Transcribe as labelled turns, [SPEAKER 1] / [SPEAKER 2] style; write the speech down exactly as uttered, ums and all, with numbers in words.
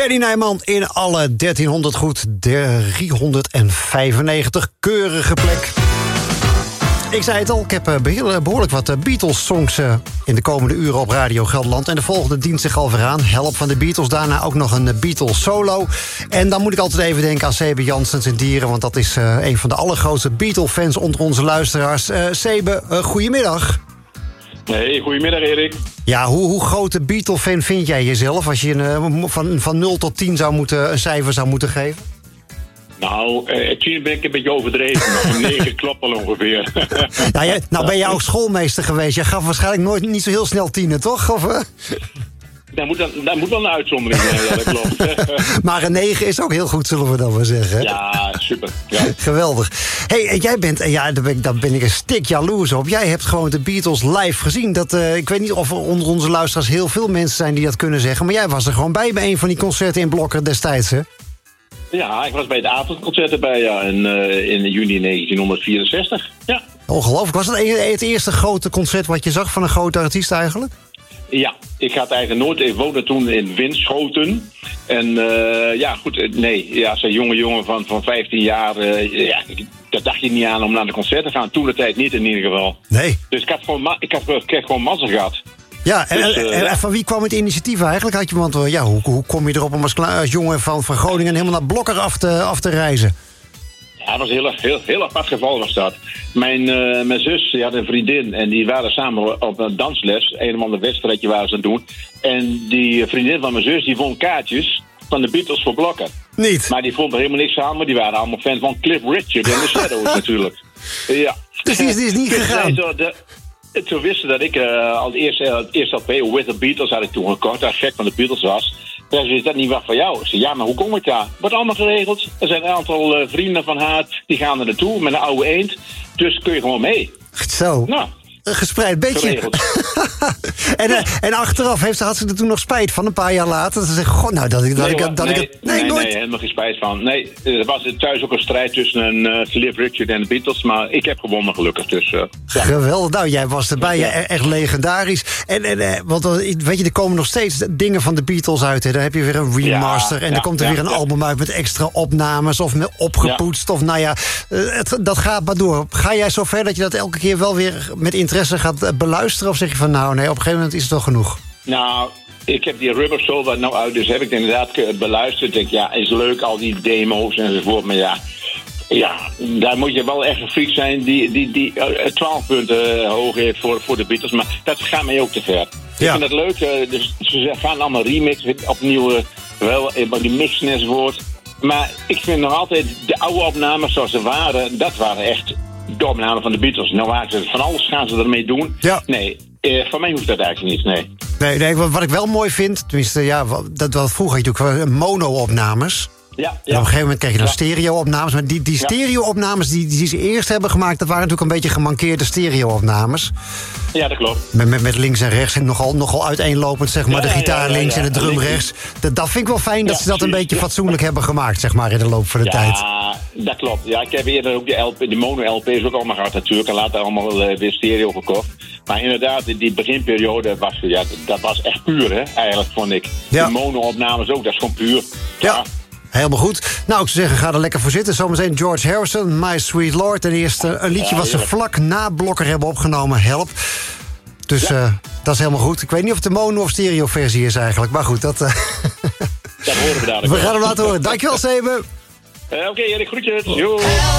[SPEAKER 1] Benny Nijman in alle dertienhonderd goed, driehonderdvijfennegentig, keurige plek. Ik zei het al, ik heb behoorlijk wat Beatles-songs in de komende uren op Radio Gelderland. En de volgende dient zich al weer aan. Help van de Beatles, daarna ook nog een Beatles-solo. En dan moet ik altijd even denken aan Sebe Janssens in Dieren, want dat is uh, een van de allergrootste Beatle-fans onder onze luisteraars. Uh, Sebe, uh, goedemiddag.
[SPEAKER 2] Hey, goedemiddag Erik.
[SPEAKER 1] Ja, hoe, hoe grote Beatle-fan vind jij jezelf als je een, uh, van, van nul tot tien zou moeten, een cijfer zou moeten geven?
[SPEAKER 2] Nou, uh, tien ben ik een beetje overdreven, maar een negen klopt al ongeveer.
[SPEAKER 1] Nou, jij, nou ben jij ook schoolmeester geweest. Jij gaf waarschijnlijk nooit niet zo heel snel tienen, toch? Of, uh?
[SPEAKER 2] Daar moet, dan, daar moet wel een uitzondering zijn, ja, dat klopt.
[SPEAKER 1] Maar een negen is ook heel goed, zullen we dan maar zeggen. Hè?
[SPEAKER 2] Ja, super. Ja.
[SPEAKER 1] Geweldig. Hey, jij bent, ja, daar ben, ik, daar ben ik een stik jaloers op. Jij hebt gewoon de Beatles live gezien. Dat, uh, ik weet niet of er onder onze luisteraars heel veel mensen zijn die dat kunnen zeggen, maar jij was er gewoon bij bij een van die concerten in Blokker destijds, hè?
[SPEAKER 2] Ja, ik was bij het avondconcert erbij, ja, in, uh, in juni negentien vierenzestig. Ja.
[SPEAKER 1] Ongelooflijk. Was dat het eerste grote concert wat je zag van een grote artiest eigenlijk?
[SPEAKER 2] Ja, ik had eigenlijk nooit... Ik woonde toen in Winschoten. En uh, ja, goed, nee. Ja, zo'n jonge jongen van, van vijftien jaar... Uh, ja, daar dacht je niet aan om naar de concert te gaan. Toen de tijd niet in ieder geval. Nee. Dus ik had gewoon, ik had, ik had gewoon mazzel gehad.
[SPEAKER 1] Ja, en, dus, uh, en, en van wie kwam het initiatief eigenlijk? Had je, want ja, hoe, hoe kom je erop om als, als jongen van, van Groningen helemaal naar Blokker af te, af te reizen?
[SPEAKER 2] Ja, dat was een heel, heel, heel apart geval was dat. Mijn, uh, mijn zus die had een vriendin en die waren samen op een dansles. Een of ander wedstrijdje waren ze aan het doen. En die vriendin van mijn zus die won kaartjes van de Beatles voor Blokker. Niet? Maar die vond er helemaal niks aan, maar die waren allemaal fan van Cliff Richard en de Shadows natuurlijk. Ja.
[SPEAKER 1] Dus die is, die is niet gegaan?
[SPEAKER 2] Toen wisten dat ik uh, al het eerste, het eerste L P, With the Beatles, had ik toen gekocht. Dat ik gek van de Beatles was. Toen zei ze, dat niet wat van jou? Ik zei, ja, maar hoe kom ik daar? Wordt allemaal geregeld. Er zijn een aantal uh, vrienden van haar, die gaan er naartoe met een oude eend. Dus kun je gewoon mee.
[SPEAKER 1] Zo.
[SPEAKER 2] Nou.
[SPEAKER 1] Een gespreid beetje. en, uh, en achteraf heeft, had ze er toen nog spijt van, een paar jaar later. Dat ze zegt, god, nou, dat ik, dat
[SPEAKER 2] nee,
[SPEAKER 1] ik, dat
[SPEAKER 2] nee,
[SPEAKER 1] ik het... Nee,
[SPEAKER 2] nee,
[SPEAKER 1] nooit.
[SPEAKER 2] nee, helemaal geen spijt van. Nee, er was thuis ook een strijd tussen een uh, Cliff Richard en de Beatles. Maar ik heb gewonnen, gelukkig. Dus, uh, ja.
[SPEAKER 1] Geweldig. Nou, jij was erbij. Ja. Echt legendarisch. En, en uh, want weet je, er komen nog steeds dingen van de Beatles uit. Hè. Dan heb je weer een remaster. Ja, en dan ja, komt er ja, weer een ja. album uit met extra opnames. Of met opgepoetst. Ja. Of nou ja, uh, het, dat gaat maar door. Ga jij zover dat je dat elke keer wel weer met interesse gaat beluisteren? Of zeg je van, nou nee, op een gegeven moment is het toch genoeg?
[SPEAKER 2] Nou, ik heb die Rubber Soul wat nou uit, dus heb ik inderdaad beluisterd. Denk ja, is leuk, al die demo's enzovoort. Maar ja, ja, daar moet je wel echt een freak zijn die, die, die twaalf punten hoog heeft voor, voor de Beatles. Maar dat gaat mij ook te ver. Ja. Ik vind het leuk, dus ze gaan allemaal remixen, opnieuw, wel, die mixen enzovoort. Maar ik vind nog altijd de oude opnames zoals ze waren, dat waren echt de opnamen van de Beatles. Nou waren ze van alles gaan ze ermee doen. Ja. Nee, eh, voor mij hoeft dat eigenlijk niet, nee.
[SPEAKER 1] Nee, nee, wat ik wel mooi vind, tenminste, ja, dat wat vroeger natuurlijk mono-opnames.
[SPEAKER 2] Ja, ja.
[SPEAKER 1] En op een gegeven moment kreeg je dan ja. stereo-opnames. Maar die, die stereo-opnames die, die ze eerst hebben gemaakt, dat waren natuurlijk een beetje gemankeerde stereo-opnames.
[SPEAKER 2] Ja, dat klopt.
[SPEAKER 1] Met, met, met links en rechts en nogal, nogal uiteenlopend, zeg maar. Ja, de gitaar ja, ja, links ja, ja. en de drum rechts. Dat, dat vind ik wel fijn dat ja, ze dat een beetje fatsoenlijk ja. hebben gemaakt, zeg maar, in de loop van de
[SPEAKER 2] ja,
[SPEAKER 1] tijd.
[SPEAKER 2] Ja, dat klopt. Ja, ik heb eerder ook de, L P, de mono-L P's ook allemaal gehad natuurlijk. En later allemaal uh, weer stereo gekocht. Maar inderdaad, die, die beginperiode was, ja, dat was echt puur, hè, eigenlijk, vond ik. Ja. Die mono-opnames ook, dat is gewoon puur. Ja. ja.
[SPEAKER 1] Helemaal goed. Nou, ik zou zeggen, ga er lekker voor zitten. Zometeen George Harrison, My Sweet Lord. Ten eerste een liedje ja, wat ze vlak na Blokker hebben opgenomen, Help. Dus ja. uh, dat is helemaal goed. Ik weet niet of het de mono- of stereo-versie is eigenlijk. Maar goed, dat... Uh...
[SPEAKER 2] dat horen we dadelijk.
[SPEAKER 1] We gaan hem laten horen. Dankjewel, Sebe.
[SPEAKER 2] Uh, Oké, okay, Erik, groetjes. Jo.